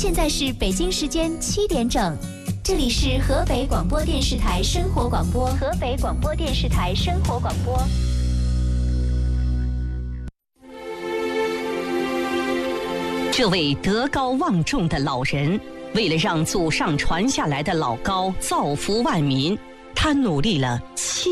现在是北京时间7点整，这里是河北广播电视台生活广播。河北广播电视台生活广播。 这位德高望重的老人，为了让祖上传下来的老高造福万民，他努力了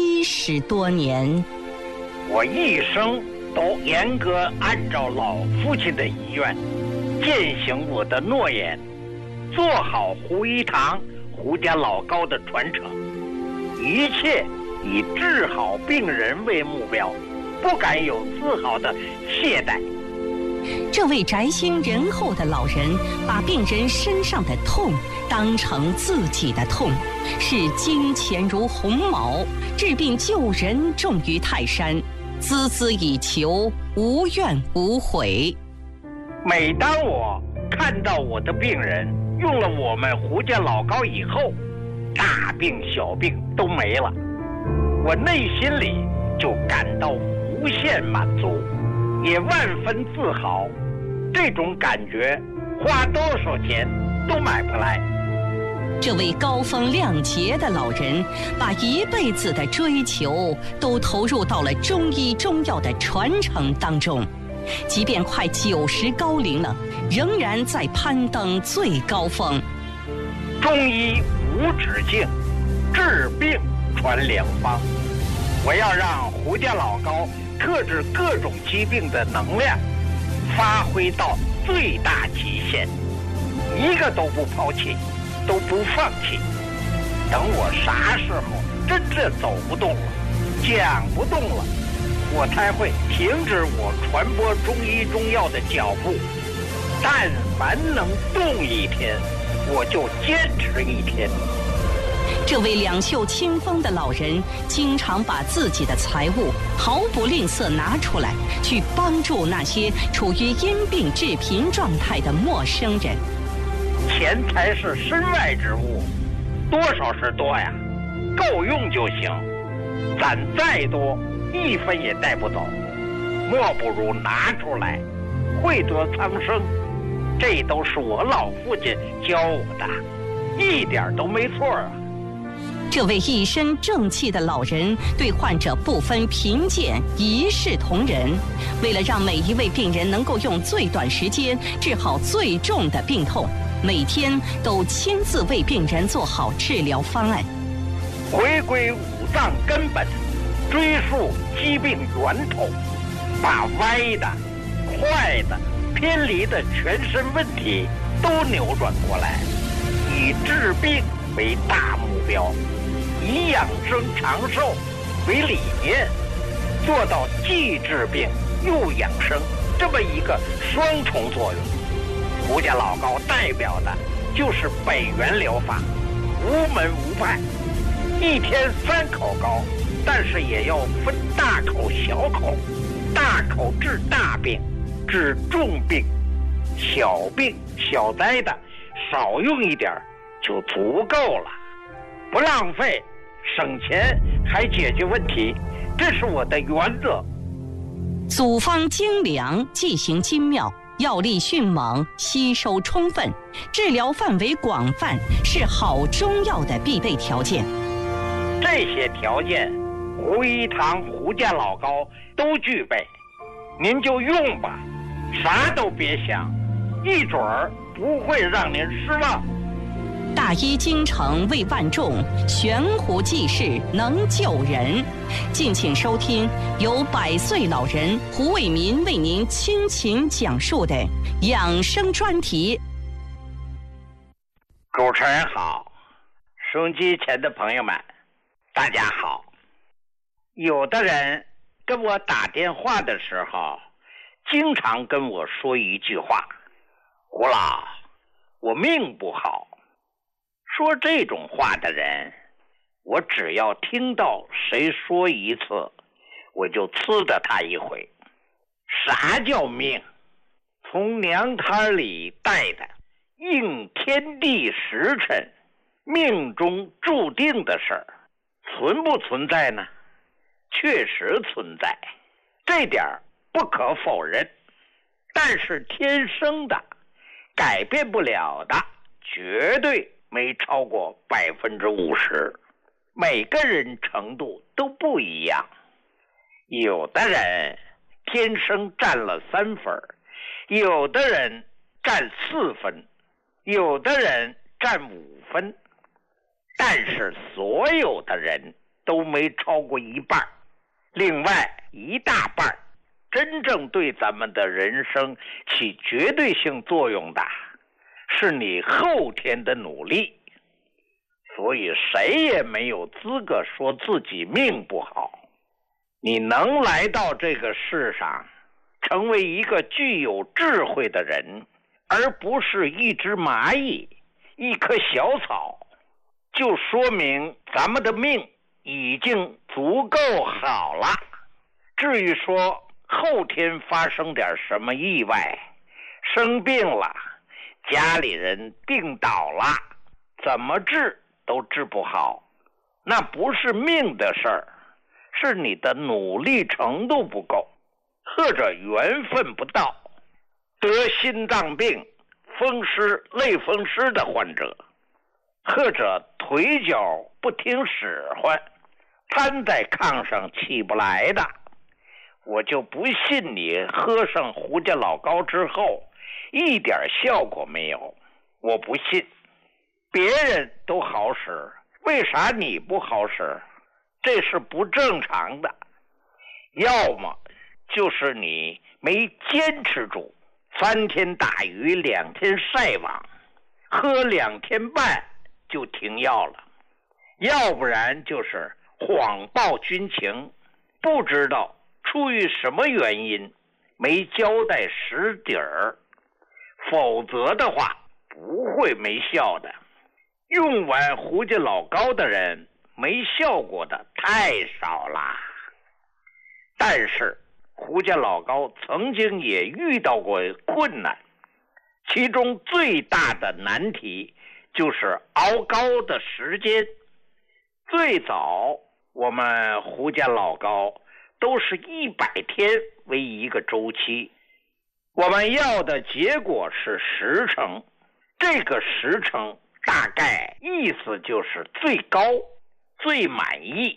70多年。 我一生都严格按照老父亲的遗愿，践行我的诺言，做好胡一堂胡家老高的传承，一切以治好病人为目标，不敢有丝毫的懈怠。 这位宅心仁厚的老人，把病人身上的痛当成自己的痛，视金钱如鸿毛，治病救人重于泰山，孜孜以求，无怨无悔。 每当我看到我的病人用了我们胡家老高以后，大病小病都没了，我内心里就感到无限满足，也万分自豪。这种感觉花多少钱都买不来。 这位高风亮节的老人，把一辈子的追求都投入到了中医中药的传承当中，即便快90高龄了，仍然在攀登最高峰。 中医无止境，治病传良方。我要让胡家老高克制各种疾病的能量发挥到最大极限，一个都不抛弃，都不放弃。等我啥时候真正走不动了，讲不动了，我才会停止我传播中医中药的脚步。但凡能动一天，我就坚持一天。 这位两袖清风的老人，经常把自己的财物毫不吝啬拿出来，去帮助那些处于因病致贫状态的陌生人。 钱财是身外之物，多少是多呀，够用就行。攒再多，1分也带不走，莫不如拿出来，惠得苍生。这都是我老父亲教我的，一点都没错啊。 这位一身正气的老人，对患者不分贫贱，一视同仁。为了让每一位病人能够用最短时间治好最重的病痛，每天都亲自为病人做好治疗方案。 回归五脏根本，追溯疾病源头，把歪的、坏的、偏离的全身问题都扭转过来，以治病为大目标，以养生长寿为理念，做到既治病又养生这么一个双重作用。胡家老高代表的就是北元疗法，无门无派，一天3口高，但是也要分大口小口，大口治大病，治重病，小病小灾的少用一点就足够了，不浪费，省钱还解决问题，这是我的原则。 组方精良，剂型精妙，药力迅猛，吸收充分，治疗范围广泛，是好中药的必备条件。 这些条件，胡一堂胡家老高都具备，您就用吧，啥都别想，一准儿不会让您失望。 大医精诚为万众，悬壶济世能救人。敬请收听由100岁老人胡卫民为您倾情讲述的养生专题。 主持人好，收音机前的朋友们大家好。有的人跟我打电话的时候，经常跟我说一句话：胡老，我命不好。说这种话的人，我只要听到谁说一次，我就呲的他一回。啥叫命？从娘胎里带的，应天地时辰，命中注定的事儿，存不存在呢？确实存在，这点不可否认。但是天生的改变不了的绝对没超过50%，每个人程度都不一样。有的人天生占了3分，有的人占4分，有的人占5分，但是所有的人都没超过一半。另外一大半真正对咱们的人生起绝对性作用的是你后天的努力。所以谁也没有资格说自己命不好。你能来到这个世上成为一个具有智慧的人，而不是一只蚂蚁，一棵小草，就说明咱们的命已经足够好了。至于说后天发生点什么意外，生病了，家里人病倒了，怎么治都治不好，那不是命的事儿，是你的努力程度不够，或者缘分不到。得心脏病、风湿、类风湿的患者，或者腿脚不听使唤，瘫在炕上起不来的，我就不信你喝上胡家老膏之后一点效果没有，我不信。别人都好使，为啥你不好使？这是不正常的。要么就是你没坚持住，3天打鱼2天晒网，喝2天半就停药了；要不然就是谎报军情，不知道出于什么原因没交代实底儿，否则的话不会没效的。用完胡家老膏的人没效果的太少了。但是胡家老膏曾经也遇到过困难，其中最大的难题就是熬膏的时间。最早我们胡家老膏都是100天为一个周期，我们要的结果是10成，这个10成大概意思就是最高最满意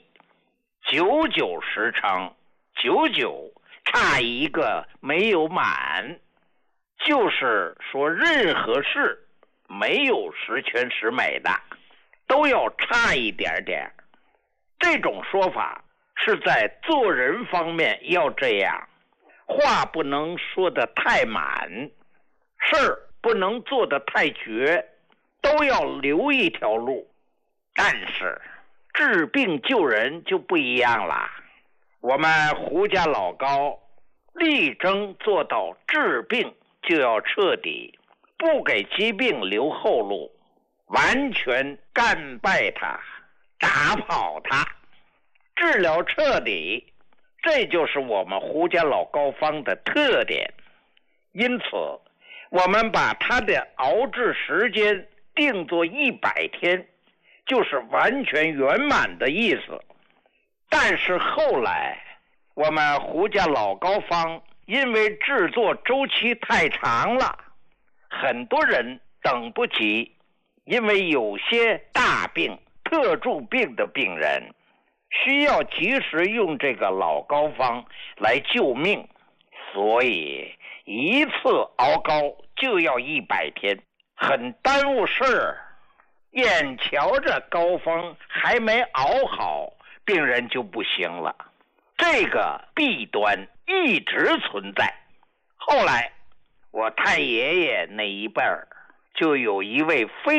，99成，99差一个没有满，就是说任何事没有十全十美的，都要差一点点。这种说法是在做人方面要这样，话不能说得太满，事儿不能做得太绝，都要留一条路。但是治病救人就不一样了，我们胡家老膏力争做到治病就要彻底，不给疾病留后路，完全干败它，打跑它，治疗彻底，这就是我们胡家老膏方的特点。因此我们把它的熬制时间定做100天，就是完全圆满的意思。但是后来我们胡家老膏方因为制作周期太长了，很多人等不及，因为有些大病特殊病的病人需要及时用这个老膏方来救命，所以一次熬膏就要100天，很耽误事儿。眼瞧着膏方还没熬好，病人就不行了，这个弊端一直存在。后来我太爷爷那一辈儿就有一位非